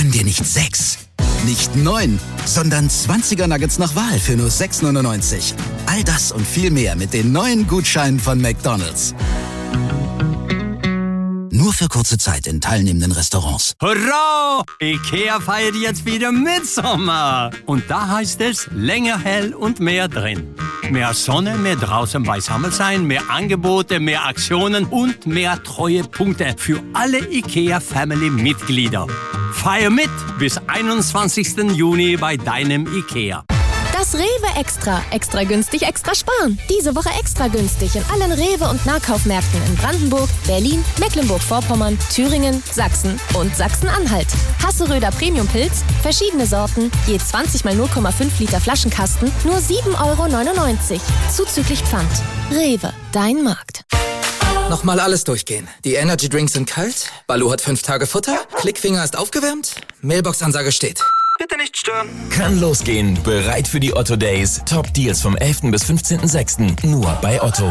gönn dir nicht 6, nicht 9, sondern 20er Nuggets nach Wahl für nur 6,99. All das und viel mehr mit den neuen Gutscheinen von McDonald's. Nur für kurze Zeit in teilnehmenden Restaurants. Hurra! IKEA feiert jetzt wieder Mitsommer. Und da heißt es, länger hell und mehr drin. Mehr Sonne, mehr draußen beisammen sein, mehr Angebote, mehr Aktionen und mehr Treuepunkte für alle IKEA-Family-Mitglieder. Feier mit bis 21. Juni bei deinem IKEA. Das Rewe Extra. Extra günstig, extra sparen. Diese Woche extra günstig in allen Rewe- und Nahkaufmärkten in Brandenburg, Berlin, Mecklenburg-Vorpommern, Thüringen, Sachsen und Sachsen-Anhalt. Hasseröder Premium-Pilz, verschiedene Sorten, je 20 mal 0,5 Liter Flaschenkasten, nur 7,99 €. Zuzüglich Pfand. Rewe, dein Markt. Nochmal alles durchgehen. Die Energy Drinks sind kalt, Baloo hat 5 Tage Futter, Klickfinger ist aufgewärmt, Mailbox-Ansage steht. Bitte nicht stören. Kann losgehen. Bereit für die Otto Days. Top Deals vom 11. bis 15.06. Nur bei Otto.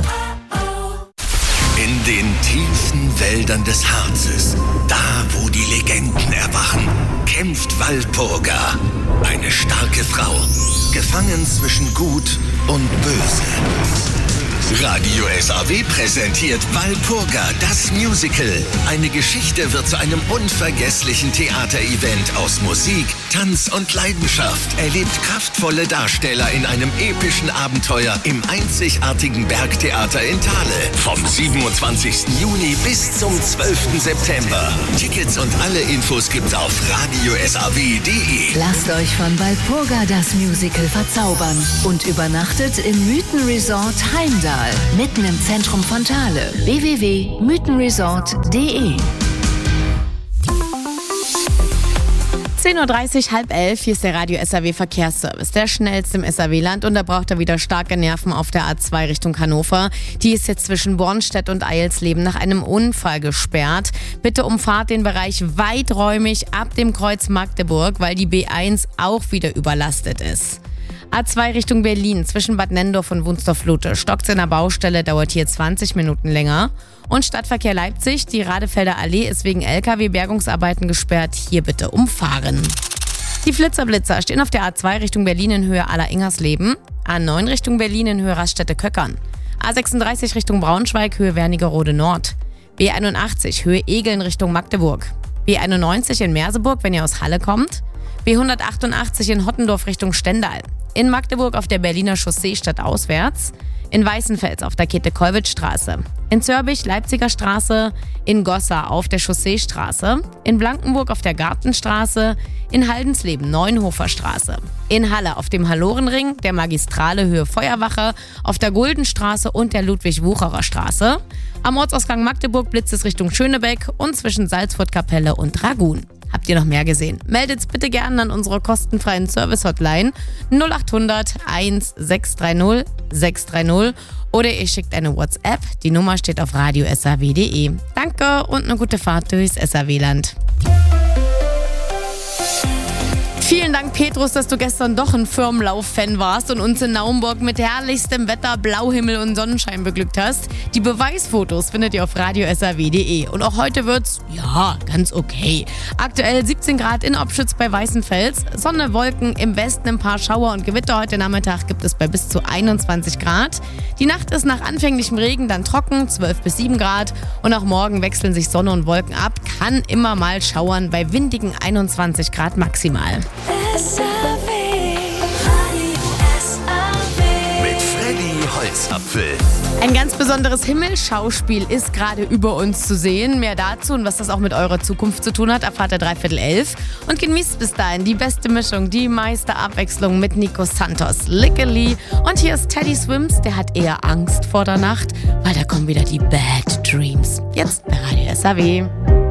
In den tiefen Wäldern des Harzes, da wo die Legenden erwachen, kämpft Walpurga. Eine starke Frau, gefangen zwischen Gut und Böse. Radio SAW präsentiert Walpurga, das Musical. Eine Geschichte wird zu einem unvergesslichen Theaterevent aus Musik, Tanz und Leidenschaft. Erlebt kraftvolle Darsteller in einem epischen Abenteuer im einzigartigen Bergtheater in Thale. Vom 27. Juni bis zum 12. September. Tickets und alle Infos gibt's auf radiosaw.de. Lasst euch von Walpurga das Musical verzaubern und übernachtet im Mythenresort Heimdall. Mitten im Zentrum von Thale. www.mythenresort.de. 10.30 Uhr, 10:30, hier ist der Radio SAW Verkehrsservice, der schnellste im SAW-Land, und da braucht er wieder starke Nerven auf der A2 Richtung Hannover. Die ist jetzt zwischen Bornstedt und Eilsleben nach einem Unfall gesperrt. Bitte umfahrt den Bereich weiträumig ab dem Kreuz Magdeburg, weil die B1 auch wieder überlastet ist. A2 Richtung Berlin, zwischen Bad Nenndorf und Wunsdorf-Lute. Stockt's in der Baustelle, dauert hier 20 Minuten länger. Und Stadtverkehr Leipzig, die Radefelder Allee ist wegen LKW-Bergungsarbeiten gesperrt. Hier bitte umfahren. Die Flitzer-Blitzer stehen auf der A2 Richtung Berlin in Höhe Aller-Ingersleben. A9 Richtung Berlin in Höhe Raststätte-Köckern. A36 Richtung Braunschweig, Höhe Wernigerode Nord. B81 Höhe Egeln Richtung Magdeburg. B91 in Merseburg, wenn ihr aus Halle kommt. B188 in Hottendorf Richtung Stendal. In Magdeburg auf der Berliner Chaussee stadtauswärts. In Weißenfels auf der Käthe-Kollwitz-Straße. In Zörbich Leipziger Straße. In Goslar auf der Chausseestraße. In Blankenburg auf der Gartenstraße. In Haldensleben Neunhofer Straße. In Halle auf dem Hallorenring, der Magistrale Höhe Feuerwache, auf der Guldenstraße und der Ludwig-Wucherer Straße. Am Ortsausgang Magdeburg blitzt es Richtung Schönebeck und zwischen Salzburg-Kapelle und Dragun. Habt ihr noch mehr gesehen? Meldet's bitte gerne an unsere kostenfreien Service-Hotline 0800 1630 630 oder ihr schickt eine WhatsApp. Die Nummer steht auf radiosaw.de. Danke und eine gute Fahrt durchs SAW-Land. Vielen Dank, Petrus, dass du gestern doch ein Firmenlauf-Fan warst und uns in Naumburg mit herrlichstem Wetter, Blauhimmel und Sonnenschein beglückt hast. Die Beweisfotos findet ihr auf radiosaw.de. Und auch heute wird's, ja, ganz okay. Aktuell 17 Grad in Opschütz bei Weißenfels. Sonne, Wolken, im Westen ein paar Schauer und Gewitter. Heute Nachmittag gibt es bei bis zu 21 Grad. Die Nacht ist nach anfänglichem Regen dann trocken, 12 bis 7 Grad. Und auch morgen wechseln sich Sonne und Wolken ab. Kann immer mal schauern bei windigen 21 Grad maximal. Mit Freddy Holzapfel. Ein ganz besonderes Himmelschauspiel ist gerade über uns zu sehen. Mehr dazu und was das auch mit eurer Zukunft zu tun hat, erfahrt ihr 11:45. Und genießt bis dahin die beste Mischung, die meiste Abwechslung mit Nico Santos, Lickily. Und hier ist Teddy Swims, der hat eher Angst vor der Nacht, weil da kommen wieder die Bad Dreams. Jetzt bei Radio SAW.